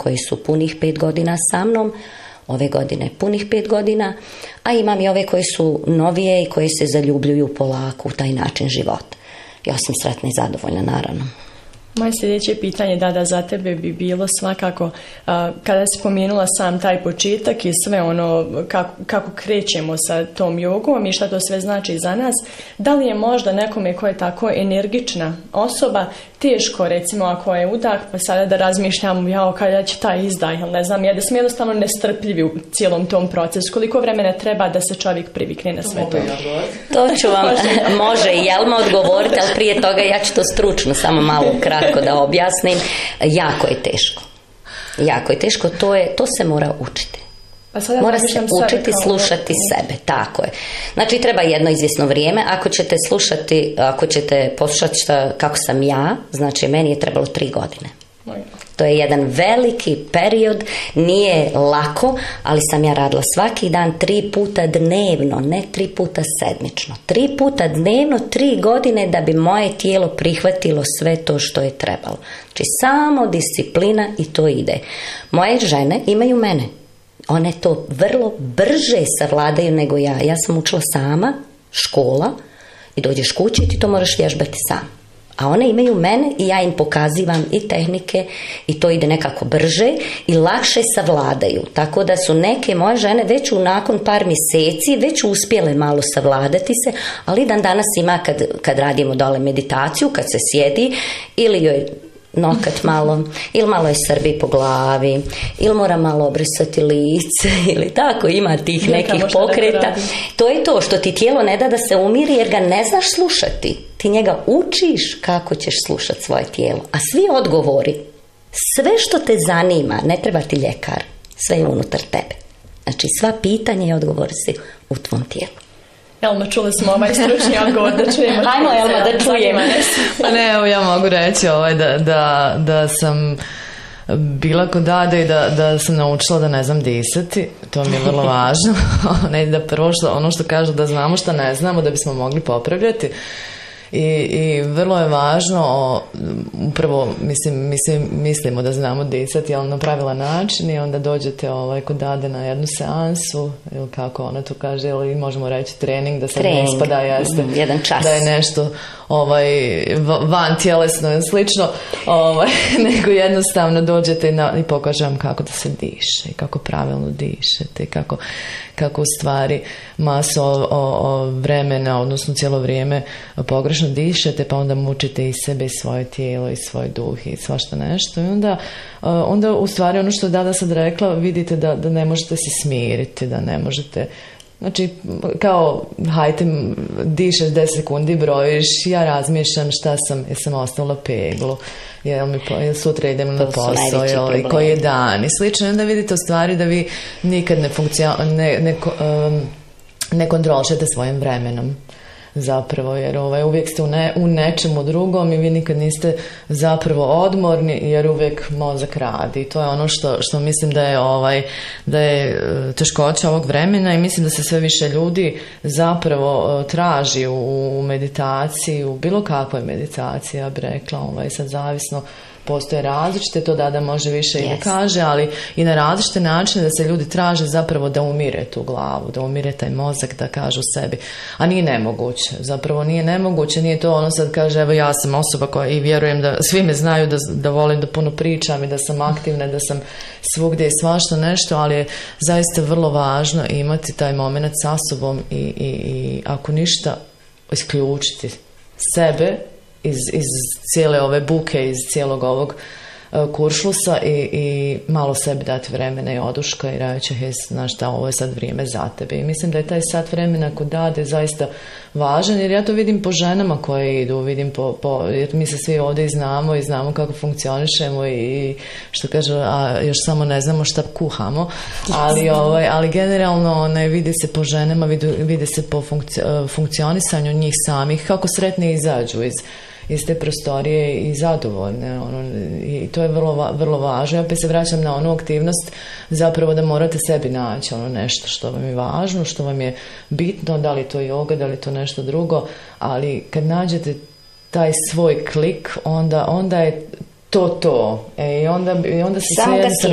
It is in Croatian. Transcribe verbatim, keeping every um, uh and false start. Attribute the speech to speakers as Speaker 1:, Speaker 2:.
Speaker 1: koji su punih pet godina sa mnom, ove godine punih pet godina, a imam i ove koji su novije i koji se zaljubljuju polako u taj način života. Ja sam sretna i zadovoljna, naravno.
Speaker 2: Moje sljedeće pitanje, Dada, za tebe bi bilo svakako, a, kada si spomenula sam taj početak i sve ono kako, kako krećemo sa tom jogom i šta to sve znači za nas, da li je možda nekome ko je tako energična osoba teško, recimo ako je udah, pa sada da razmišljam, jao, kada će taj izdah, ne znam, ja da smo jednostavno nestrpljivi u cijelom tom procesu, koliko vremena treba da se čovjek privikne na sve to?
Speaker 1: To ću vam, može i Jelma odgovoriti, ali prije toga ja ću to stručno samo malo kratko da objasnim. Jako je teško. Jako je teško, to, je, to se mora učiti. Mora se učiti slušati sebe, tako je. Znači treba jedno izvjesno vrijeme, ako ćete slušati, ako ćete poslušati šta, kako sam ja, znači meni je trebalo tri godine. To je jedan veliki period, nije lako, ali sam ja radila svaki dan tri puta dnevno, ne tri puta sedmično. Tri puta dnevno, tri godine da bi moje tijelo prihvatilo sve to što je trebalo. Znači samo disciplina i to ide. Moje žene imaju mene. One to vrlo brže savladaju nego ja. Ja sam učila sama, škola, i dođeš kući i ti to moraš vježbati sam. A one imaju mene i ja im pokazivam i tehnike i to ide nekako brže i lakše savladaju. Tako da su neke moje žene već u nakon par mjeseci već uspjele malo savladati se, ali dan danas ima kad, kad radimo dole meditaciju, kad se sjedi ili joj nokat malo, ili malo je srbi po glavi, ili mora malo obrisati lice, ili tako, ima tih nekih pokreta. To je to što ti tijelo ne da da se umiri jer ga ne znaš slušati. Ti njega učiš kako ćeš slušati svoje tijelo. A svi odgovori, sve što te zanima, ne treba ti ljekar, sve je unutar tebe. Znači sva pitanja i odgovori si u tvom tijelu.
Speaker 2: Elma, čuli smo ovaj stručni odgovor da čujemo.
Speaker 1: Ajmo, Elma, da čujemo.
Speaker 3: Pa ne, evo ja mogu reći ovaj, da, da, da sam bila kod Dade i da, da sam naučila da ne znam disati. To mi je vrlo važno. Ne, da prvo što, ono što kažu da znamo što ne znamo da bismo mogli popravljati. I, i vrlo je važno, o, upravo mislim, mislim, mislimo da znamo disati, ali na pravilan način i onda dođete ovaj, kod Dade na jednu seansu, ili kako ona to kaže, ili možemo reći trening, da se ne ispada jeste,
Speaker 1: mm, jedan čas.
Speaker 3: Da je nešto ovaj, van tjelesno i slično, ovaj, nego jednostavno dođete na, i pokažem kako da se diše i kako pravilno dišete i kako, kako u stvari masu o, o, o vremena, odnosno cijelo vrijeme pogrešno dišete, pa onda mučite i sebe i svoje tijelo i svoj duh i svašta nešto i onda, onda u stvari ono što je Dada sad rekla, vidite da, da ne možete se smiriti, da ne možete. Znači, kao, hajte, dišeš deset sekundi, brojiš, ja razmišljam šta sam, jesam ostavila peglu, jel mi, jel sutra idem na posao, jel, koji je dan i slično. Onda vidite u stvari da vi nikad ne, funkcio, ne, ne, um, ne kontrolišete svojim vremenom. Zapravo, jer ovaj, uvijek ste u, ne, u nečemu drugom i vi nikad niste zapravo odmorni jer uvijek mozak radi. To je ono što, što mislim da je, ovaj, da je teškoća ovog vremena i mislim da se sve više ljudi zapravo traži u, u meditaciji, u bilo kakvoj meditaciji, ja bih rekla, ovaj, sad zavisno. Postoje različite, to Dada može više yes. i da kaže, ali i na različite načine da se ljudi traže zapravo da umire tu glavu, da umire taj mozak, da kažu sebi. A nije nemoguće, zapravo nije nemoguće, nije to ono sad kaže, evo ja sam osoba koja i vjerujem da svi me znaju da, da volim da puno pričam i da sam aktivna, da sam svugdje i svašta nešto, ali je zaista vrlo važno imati taj moment sa sobom i, i, i ako ništa, isključiti sebe iz, iz cijele ove buke, iz cijelog ovog uh, kuršlusa i, i malo sebi dati vremena i oduška i reći, hej, znaš da ovo je sad vrijeme za tebe. I mislim da je taj sat vremena kod Dade zaista važan, jer ja to vidim po ženama koje idu, vidim po, po jer mi se svi ovdje i znamo i znamo kako funkcionišemo i što kaže, a još samo ne znamo šta kuhamo, ali, ovaj, ali generalno ne vidi se po ženama, vidi, vidi se po funkci, funkcionisanju njih samih, kako sretni izađu iz iz te prostorije i zadovoljne. Ono, i to je vrlo, vrlo važno. Ja pa se vraćam na onu aktivnost zapravo da morate sebi naći ono nešto što vam je važno, što vam je bitno, da li to yoga, da li to nešto drugo, ali kad nađete taj svoj klik, onda, onda je to to. E, i onda, i onda se sve